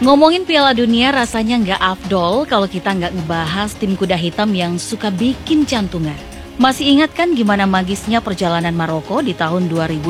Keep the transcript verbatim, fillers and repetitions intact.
Ngomongin Piala Dunia rasanya nggak afdol kalau kita nggak ngebahas tim kuda hitam yang suka bikin jantungan. Masih ingat kan gimana magisnya perjalanan Maroko di tahun dua ribu